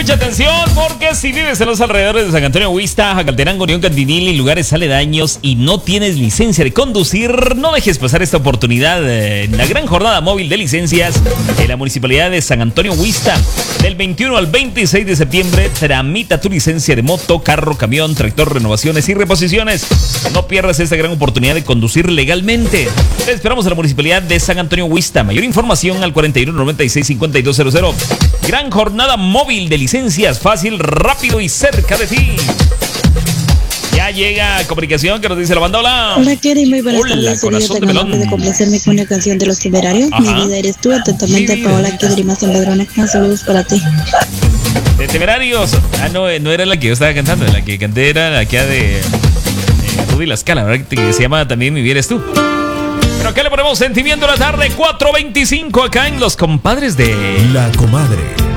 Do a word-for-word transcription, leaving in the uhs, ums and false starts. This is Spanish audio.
mucha atención porque si vives en los alrededores de San Antonio Huixta, Jacaltenango, Unión Cantinil y lugares aledaños y no tienes licencia de conducir, no dejes pasar esta oportunidad en la gran jornada móvil de licencias en la Municipalidad de San Antonio Huixta. Del veintiuno al veintiséis de septiembre, tramita tu licencia de moto, carro, camión, tractor, renovaciones y reposiciones. No pierdas esta gran oportunidad de conducir legalmente. Te esperamos en la Municipalidad de San Antonio Huixta. Mayor información al cuarenta y uno noventa y seis cincuenta y dos cero cero. Gran jornada móvil de licencias, fácil, rápido y cerca de ti. Ya llega comunicación que nos dice la banda. Hola. Hola, Kerry, muy buenas Hola, tardes. corazón de Soy melón. de complacerme con una canción de Los Temerarios. Ajá. Mi vida eres tú. Atentamente, Mi vida. Paola Kerry, más en Ladrones. Más saludos para ti. De Temerarios. Ah, no, no era la que yo estaba cantando. La que canté era la que de, de Rudy La Scala, ¿verdad? Que se llama también Mi vida eres tú. Pero acá le ponemos sentimiento a la tarde, cuatro veinticinco acá en Los Compadres de La Comadre.